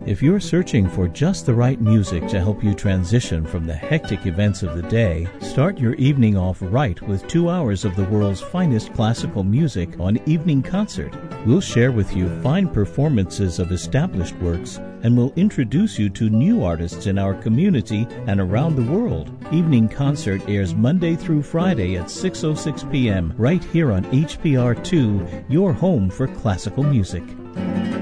If you're searching for just the right music to help you transition from the hectic events of the day, start your evening off right with 2 hours of the world's finest classical music on Evening Concert. We'll share with you fine performances of established works, and we'll introduce you to new artists in our community and around the world. Evening Concert airs Monday through Friday at 6:06 p.m. right here on HPR2, your home for classical music.